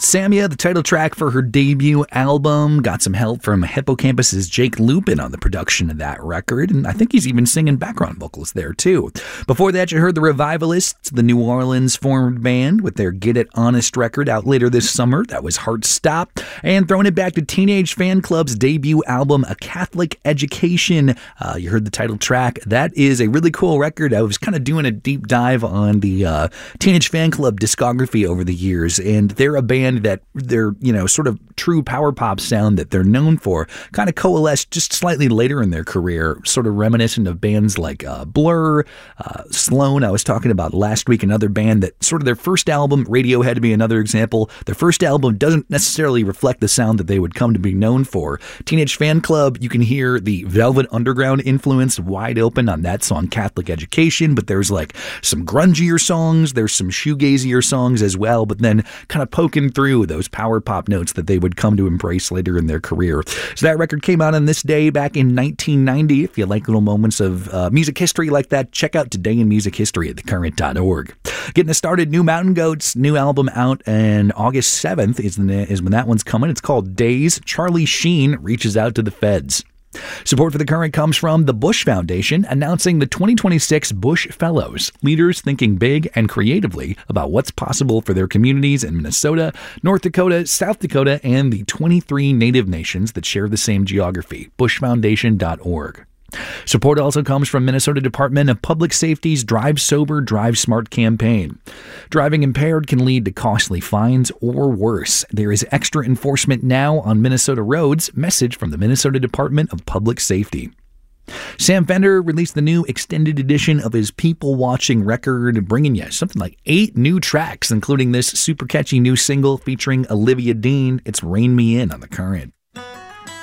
Samia, the title track for her debut album, got some help from Hippocampus's Jake Lupin on the production of that record, and I think he's even singing background vocals there too. Before that, you heard the Revivalists, the New Orleans formed band with their Get It Honest record out later this summer. That was Heart Stop. And throwing it back to Teenage Fan Club's debut album, A Catholic Education. You heard the title track. That is a really cool record. I was kind of doing a deep dive on the Teenage Fan Club discography over the years, and they're a band that their, sort of true power pop sound that they're known for kind of coalesced just slightly later in their career, sort of reminiscent of bands like Blur, Sloan, I was talking about last week, another band that sort of their first album, Radiohead to be another example, their first album doesn't necessarily reflect the sound that they would come to be known for. Teenage Fan Club, you can hear the Velvet Underground influence wide open on that song, Catholic Education, but there's like some grungier songs, there's some shoegazier songs as well, but then kind of poking through those power pop notes that they would come to embrace later in their career. So that record came out on this day back in 1990. If you like little moments of music history like that, check out Today in Music History at thecurrent.org. Getting us started, New Mountain Goats, new album out, and August 7th is when that one's coming. It's called Days. Charlie Sheen reaches out to the feds. Support for The Current comes from the Bush Foundation, announcing the 2026 Bush Fellows, leaders thinking big and creatively about what's possible for their communities in Minnesota, North Dakota, South Dakota, and the 23 native nations that share the same geography. bushfoundation.org. Support also comes from Minnesota Department of Public Safety's Drive Sober, Drive Smart campaign. Driving impaired can lead to costly fines or worse. There is extra enforcement now on Minnesota roads. Message from the Minnesota Department of Public Safety. Sam Fender released the new extended edition of his People Watching record, bringing you something like 8 new tracks, including this super catchy new single featuring Olivia Dean. It's Rain Me In on The Current.